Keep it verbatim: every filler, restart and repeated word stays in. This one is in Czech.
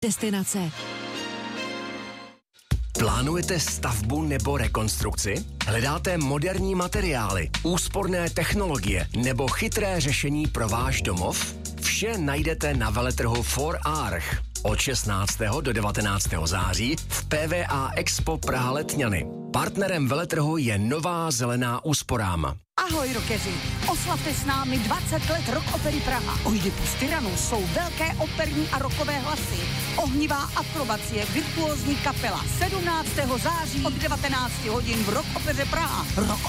Destinace. Plánujete stavbu nebo rekonstrukci? Hledáte moderní materiály, úsporné technologie nebo chytré řešení pro váš domov? Vše najdete na veletrhu For Arch od šestnáctého do devatenáctého září v P V A Expo Praha Letňany. Partnerem veletrhu je Nová zelená úsporám. Ahoj rockeři, oslavte s námi dvacet let Rock Opery Praha. Oidipus Tyrannus jsou velké operní a rockové hlasy. Ohnivá akrobacie, virtuózní kapela. sedmnáctého září od devatenácti hodin v Rock Opeře Praha. Rock